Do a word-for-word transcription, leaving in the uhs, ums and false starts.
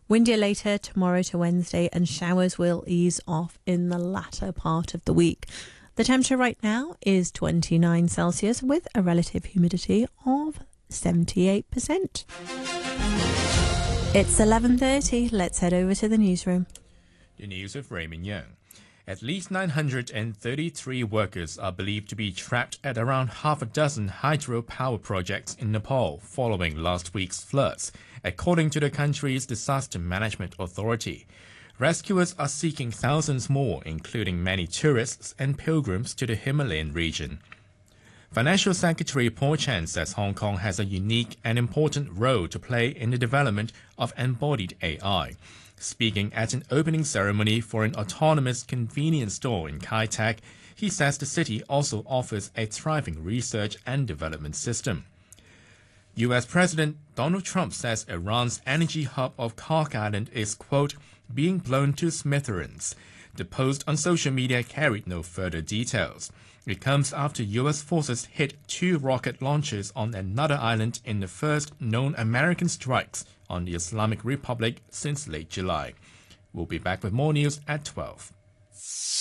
Windier later tomorrow to Wednesday, and showers will ease off in the latter part of the week. The temperature right now is twenty-nine Celsius with a relative humidity of seventy-eight percent. It's eleven thirty. Let's head over to the newsroom. The news with Raymond Young. At least nine hundred thirty-three workers are believed to be trapped at around half a dozen hydropower projects in Nepal following last week's floods, according to the country's Disaster Management Authority. Rescuers are seeking thousands more, including many tourists and pilgrims to the Himalayan region. Financial Secretary Paul Chan says Hong Kong has a unique and important role to play in the development of embodied A I. Speaking at an opening ceremony for an autonomous convenience store in Kai Tak, he says the city also offers a thriving research and development system. U S President Donald Trump says Iran's energy hub of Kark Island is, quote, being blown to smithereens. The post on social media carried no further details. It comes after U S forces hit two rocket launches on another island in the first known American strikes on the Islamic Republic since late July. We'll be back with more news at twelve.